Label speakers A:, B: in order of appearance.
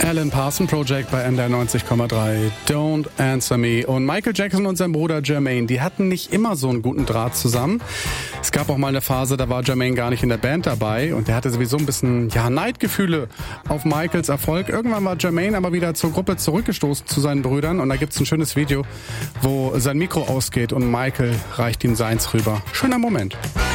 A: Alan Parsons Project bei NDR 90,3. Don't Answer Me. Und Michael Jackson und sein Bruder Jermaine, die hatten nicht immer so einen guten Draht zusammen. Es gab auch mal eine Phase, da war Jermaine gar nicht in der Band dabei und der hatte sowieso ein bisschen Neidgefühle auf Michaels Erfolg. Irgendwann war Jermaine aber wieder zur Gruppe zurückgestoßen zu seinen Brüdern und da gibt's ein schönes Video, wo sein Mikro ausgeht und Michael reicht ihm seins rüber. Schöner Moment.